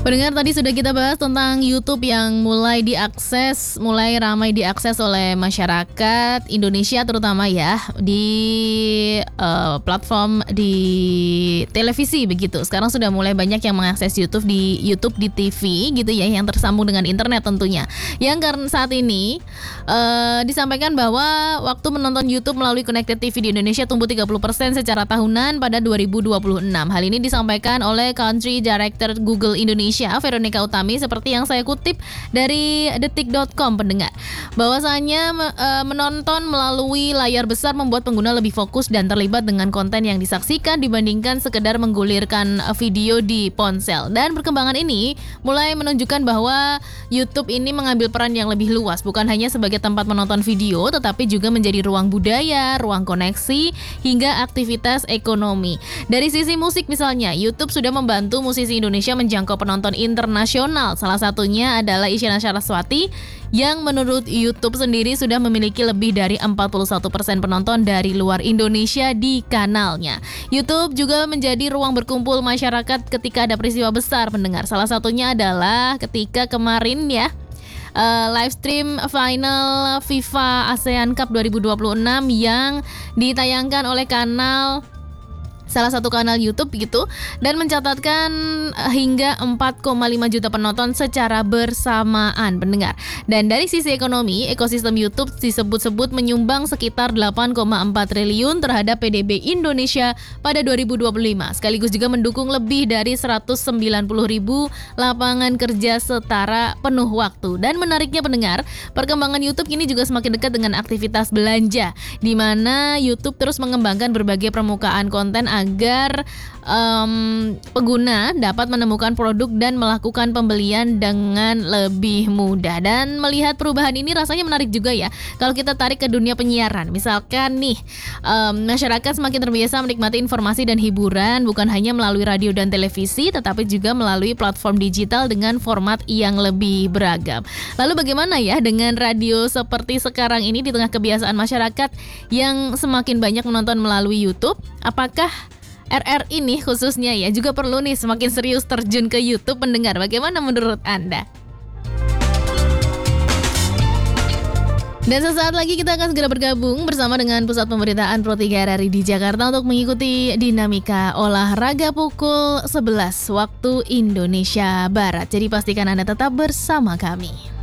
Pendengar, tadi sudah kita bahas tentang YouTube yang mulai ramai diakses oleh masyarakat Indonesia terutama ya di platform di televisi begitu. Sekarang sudah mulai banyak yang mengakses YouTube di TV gitu ya, yang tersambung dengan internet tentunya. Yang karena saat ini disampaikan bahwa waktu menonton YouTube melalui Connected TV di Indonesia tumbuh 30% secara tahunan pada 2026. Hal ini disampaikan oleh Country Director Google Indonesia, Veronica Utami, seperti yang saya kutip dari detik.com, pendengar. Bahwasanya menonton melalui layar besar membuat pengguna lebih fokus dan terlibat dengan konten yang disaksikan dibandingkan sekedar menggulirkan video di ponsel. Dan perkembangan ini mulai menunjukkan bahwa YouTube ini mengambil peran yang lebih luas, bukan hanya sebagai tempat menonton video, tetapi juga menjadi ruang budaya, ruang koneksi, hingga aktivitas ekonomi. Dari sisi musik misalnya, YouTube sudah membantu musisi Indonesia menjangkau penonton internasional. Salah satunya adalah Isyana Saraswati yang menurut YouTube sendiri sudah memiliki lebih dari 41% penonton dari luar Indonesia di kanalnya. YouTube juga menjadi ruang berkumpul masyarakat ketika ada peristiwa besar, pendengar. Salah satunya adalah ketika kemarin ya, live stream final FIFA ASEAN Cup 2026 yang ditayangkan oleh salah satu kanal YouTube gitu, dan mencatatkan hingga 4,5 juta penonton secara bersamaan, pendengar. Dan dari sisi ekonomi, ekosistem YouTube disebut-sebut menyumbang sekitar 8,4 triliun terhadap PDB Indonesia pada 2025, sekaligus juga mendukung lebih dari 190 ribu lapangan kerja setara penuh waktu. Dan menariknya, pendengar, perkembangan YouTube ini juga semakin dekat dengan aktivitas belanja, di mana YouTube terus mengembangkan berbagai permukaan konten agar pengguna dapat menemukan produk dan melakukan pembelian dengan lebih mudah. Dan melihat perubahan ini rasanya menarik juga ya, kalau kita tarik ke dunia penyiaran. Misalkan nih, masyarakat semakin terbiasa menikmati informasi dan hiburan bukan hanya melalui radio dan televisi, tetapi juga melalui platform digital dengan format yang lebih beragam. Lalu bagaimana ya dengan radio seperti sekarang ini di tengah kebiasaan masyarakat yang semakin banyak menonton melalui YouTube? Apakah RRI nih khususnya ya juga perlu nih semakin serius terjun ke YouTube, pendengar? Bagaimana menurut Anda? Dan sesaat lagi kita akan segera bergabung bersama dengan Pusat Pemberitaan Pro 3 RRI di Jakarta untuk mengikuti dinamika olahraga pukul 11 waktu Indonesia Barat. Jadi pastikan Anda tetap bersama kami.